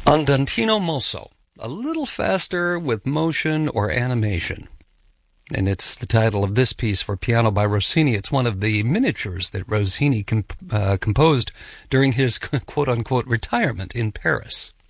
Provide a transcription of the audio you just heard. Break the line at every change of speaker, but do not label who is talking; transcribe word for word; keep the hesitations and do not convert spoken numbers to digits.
Andantino Mosso, a little faster with motion or animation. And it's the title of this piece for piano by Rossini. It's one of the miniatures that Rossini comp- uh, composed during his quote-unquote retirement in Paris.